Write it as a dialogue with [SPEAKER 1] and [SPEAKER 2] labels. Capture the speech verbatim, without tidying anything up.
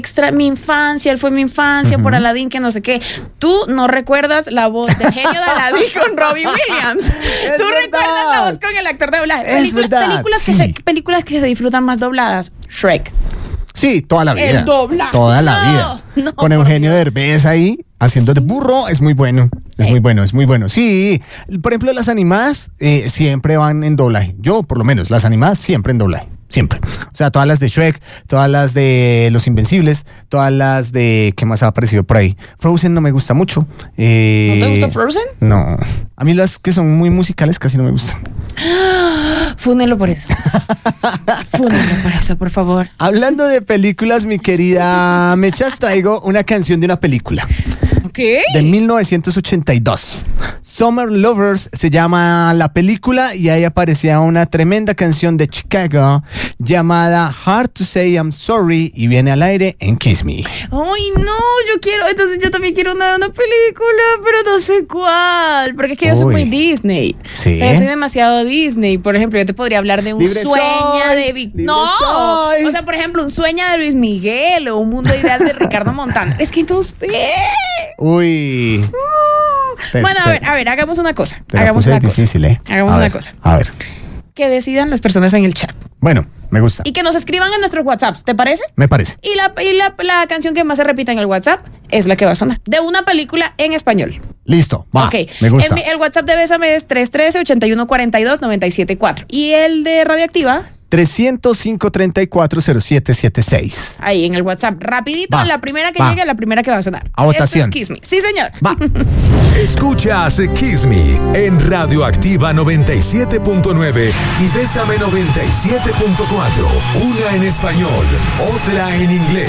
[SPEAKER 1] extra, mi infancia, él fue mi infancia, uh-huh. por Aladdin, que no sé qué. Tú no recuerdas la voz del genio de Aladdin con Robbie Williams.
[SPEAKER 2] Es
[SPEAKER 1] Tú
[SPEAKER 2] verdad.
[SPEAKER 1] recuerdas la voz con el actor de doblaje.
[SPEAKER 2] Es
[SPEAKER 1] Película,
[SPEAKER 2] verdad,
[SPEAKER 1] películas,
[SPEAKER 2] sí.
[SPEAKER 1] que se, películas que se disfrutan más dobladas. Shrek.
[SPEAKER 2] Sí, toda la vida.
[SPEAKER 1] El doblaje.
[SPEAKER 2] Toda la
[SPEAKER 1] No,
[SPEAKER 2] vida.
[SPEAKER 1] no,
[SPEAKER 2] Con
[SPEAKER 1] por
[SPEAKER 2] Eugenio
[SPEAKER 1] Dios.
[SPEAKER 2] Derbez ahí, haciendo de burro, es muy bueno. Es
[SPEAKER 1] Eh.
[SPEAKER 2] muy bueno, es muy bueno. Sí, por ejemplo, las animadas eh, siempre van en doblaje. Yo, por lo menos, las animadas siempre en doblaje. Siempre. O sea, todas las de Shrek, todas las de Los Invencibles, todas las de... ¿Qué más ha aparecido por ahí? Frozen no me gusta mucho. Eh,
[SPEAKER 1] ¿No te gusta Frozen?
[SPEAKER 2] No. A mí las que son muy musicales casi no me gustan.
[SPEAKER 1] Fúnelo por eso. Fúnelo por eso, por favor.
[SPEAKER 2] Hablando de películas, mi querida Mechas, traigo una canción de una película.
[SPEAKER 1] ¿Qué?
[SPEAKER 2] De mil novecientos ochenta y dos. Summer Lovers se llama la película y ahí aparecía una tremenda canción de Chicago llamada Hard to Say I'm Sorry y viene al aire en Kiss Me.
[SPEAKER 1] Ay, no, yo quiero, entonces yo también quiero una, una película, pero no sé cuál, porque es que yo soy
[SPEAKER 2] Uy.
[SPEAKER 1] muy Disney.
[SPEAKER 2] Sí.
[SPEAKER 1] O sea, yo soy demasiado Disney. Por ejemplo, yo te podría hablar de un
[SPEAKER 2] Libre
[SPEAKER 1] sueño
[SPEAKER 2] soy,
[SPEAKER 1] de Vic-
[SPEAKER 2] libre
[SPEAKER 1] No,
[SPEAKER 2] soy.
[SPEAKER 1] o sea, por ejemplo, un sueño de Luis Miguel o un mundo ideal de Ricardo Montana. Es que no sé.
[SPEAKER 2] Uy. Te-
[SPEAKER 1] Bueno, a
[SPEAKER 2] te-
[SPEAKER 1] ver, a ver, hagamos una cosa.
[SPEAKER 2] te la
[SPEAKER 1] Hagamos
[SPEAKER 2] puse
[SPEAKER 1] una cosa.
[SPEAKER 2] difícil, ¿eh?
[SPEAKER 1] Hagamos
[SPEAKER 2] A
[SPEAKER 1] una
[SPEAKER 2] ver,
[SPEAKER 1] cosa.
[SPEAKER 2] A ver.
[SPEAKER 1] Que decidan las personas en el chat.
[SPEAKER 2] Bueno, me gusta.
[SPEAKER 1] Y que nos escriban en nuestros WhatsApps, ¿te parece?
[SPEAKER 2] Me parece.
[SPEAKER 1] Y la, y la, la canción que más se repita en el WhatsApp es la que va a sonar. De una película en español.
[SPEAKER 2] Listo, va.
[SPEAKER 1] Ok.
[SPEAKER 2] Me gusta.
[SPEAKER 1] En mi- el WhatsApp de Bésame es tres uno tres, ocho uno cuatro dos, nueve siete cuatro. Y el de Radioactiva,
[SPEAKER 2] trescientos cinco, treinta y cuatro, cero siete siete seis.
[SPEAKER 1] ahí en el WhatsApp, rapidito,
[SPEAKER 2] Va,
[SPEAKER 1] la primera que
[SPEAKER 2] va.
[SPEAKER 1] llegue, la primera que va a sonar.
[SPEAKER 2] A votación.
[SPEAKER 1] Esto es Kiss Me. Sí, señor.
[SPEAKER 2] Va.
[SPEAKER 3] Escuchas Kiss Me en Radioactiva noventa y siete punto nueve y Bésame noventa y siete punto cuatro. Una en español, otra en inglés.